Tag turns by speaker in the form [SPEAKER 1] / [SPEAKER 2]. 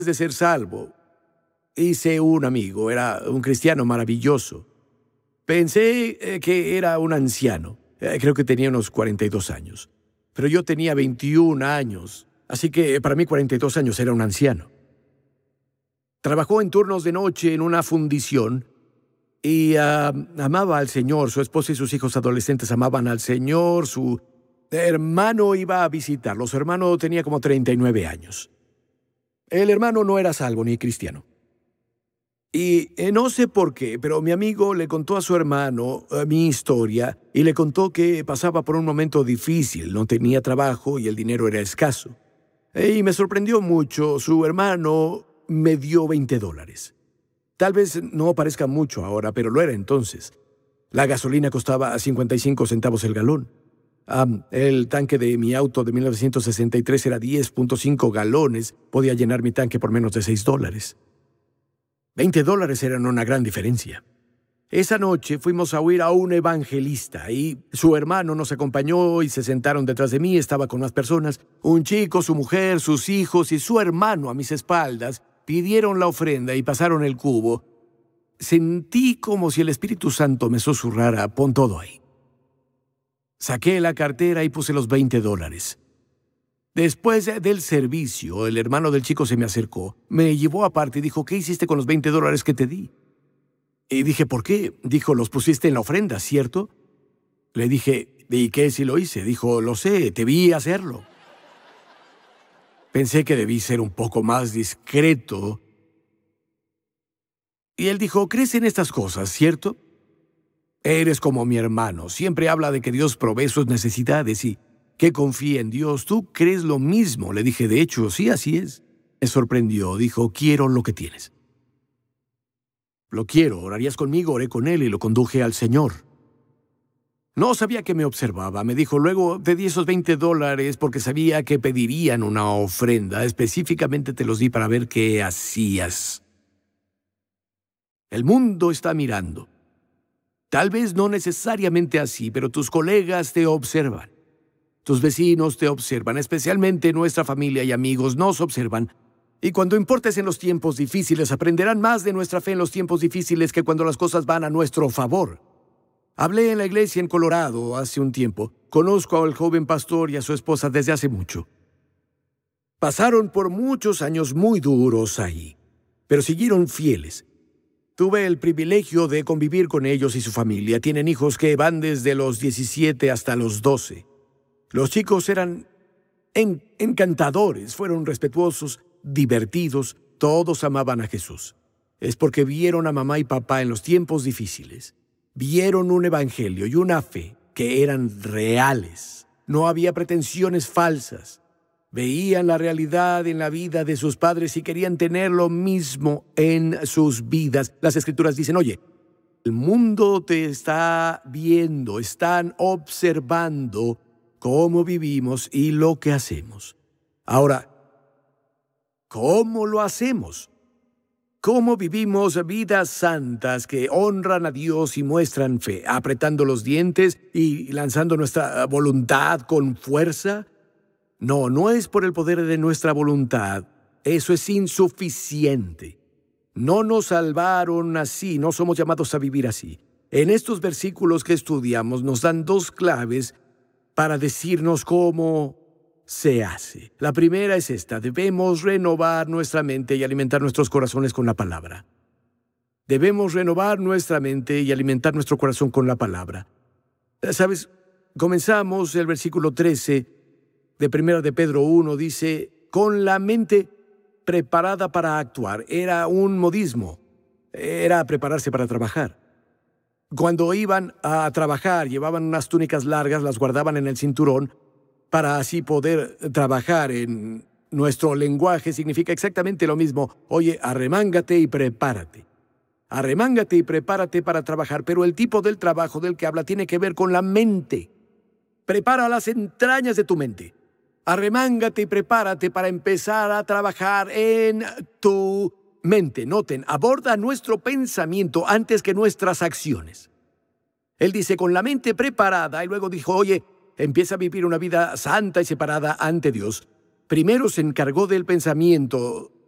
[SPEAKER 1] de ser salvo, hice un amigo. Era un cristiano maravilloso. Pensé que era un anciano. Creo que tenía unos 42 años. Pero yo tenía 21 años. Así que para mí 42 años era un anciano. Trabajó en turnos de noche en una fundición y amaba al Señor. Su esposa y sus hijos adolescentes amaban al Señor. Su hermano iba a visitarlo. Su hermano tenía como 39 años. El hermano no era salvo ni cristiano. Y no sé por qué, pero mi amigo le contó a su hermano mi historia y le contó que pasaba por un momento difícil. No tenía trabajo y el dinero era escaso. Y me sorprendió mucho. Su hermano me dio $20. Tal vez no parezca mucho ahora, pero lo era entonces. La gasolina costaba 55 centavos el galón. El tanque de mi auto de 1963 era 10.5 galones. Podía llenar mi tanque por menos de $6. $20 eran una gran diferencia. Esa noche fuimos a oír a un evangelista y su hermano nos acompañó y se sentaron detrás de mí. Estaba con más personas. Un chico, su mujer, sus hijos y su hermano a mis espaldas pidieron la ofrenda y pasaron el cubo. Sentí como si el Espíritu Santo me susurrara: pon todo ahí. Saqué la cartera y puse los $20. Después del servicio, el hermano del chico se me acercó, me llevó aparte y dijo: ¿qué hiciste con los $20 que te di? Y dije: ¿por qué? Dijo: los pusiste en la ofrenda, ¿cierto? Le dije: ¿y qué si lo hice? Dijo: lo sé, te vi hacerlo. Pensé que debí ser un poco más discreto. Y él dijo: ¿crees en estas cosas, cierto? Eres como mi hermano, siempre habla de que Dios provee sus necesidades y que confía en Dios. ¿Tú crees lo mismo? Le dije: de hecho, sí, así es. Me sorprendió. Dijo: quiero lo que tienes. Lo quiero. ¿Orarías conmigo? Oré con él y lo conduje al Señor. No sabía que me observaba. Me dijo: luego te di esos $20 porque sabía que pedirían una ofrenda. Específicamente te los di para ver qué hacías. El mundo está mirando. Tal vez no necesariamente así, pero tus colegas te observan. Tus vecinos te observan, especialmente nuestra familia y amigos nos observan. Y cuando importes en los tiempos difíciles, aprenderán más de nuestra fe en los tiempos difíciles que cuando las cosas van a nuestro favor. Hablé en la iglesia en Colorado hace un tiempo. Conozco al joven pastor y a su esposa desde hace mucho. Pasaron por muchos años muy duros ahí, pero siguieron fieles. Tuve el privilegio de convivir con ellos y su familia. Tienen hijos que van desde los 17 hasta los 12. Los chicos eran encantadores, fueron respetuosos, divertidos, todos amaban a Jesús. Es porque vieron a mamá y papá en los tiempos difíciles. Vieron un evangelio y una fe que eran reales. No había pretensiones falsas. Veían la realidad en la vida de sus padres y querían tener lo mismo en sus vidas. Las Escrituras dicen: oye, el mundo te está viendo, están observando cómo vivimos y lo que hacemos. Ahora, ¿cómo lo hacemos? ¿Cómo vivimos vidas santas que honran a Dios y muestran fe? ¿Apretando los dientes y lanzando nuestra voluntad con fuerza? No, no es por el poder de nuestra voluntad. Eso es insuficiente. No nos salvaron así, no somos llamados a vivir así. En estos versículos que estudiamos nos dan dos claves para decirnos cómo se hace. La primera es esta: debemos renovar nuestra mente y alimentar nuestros corazones con la palabra. Debemos renovar nuestra mente y alimentar nuestro corazón con la palabra. ¿Sabes? Comenzamos el versículo 13 de 1 de Pedro 1, dice: con la mente preparada para actuar. Era un modismo. Era prepararse para trabajar. Cuando iban a trabajar, llevaban unas túnicas largas, las guardaban en el cinturón, para así poder trabajar. En nuestro lenguaje significa exactamente lo mismo. Oye, arremángate y prepárate. Arremángate y prepárate para trabajar, pero el tipo del trabajo del que habla tiene que ver con la mente. Prepara las entrañas de tu mente. Arremángate y prepárate para empezar a trabajar en tu mente. Noten, aborda nuestro pensamiento antes que nuestras acciones. Él dice: con la mente preparada, y luego dijo: oye, empieza a vivir una vida santa y separada ante Dios. Primero se encargó del pensamiento.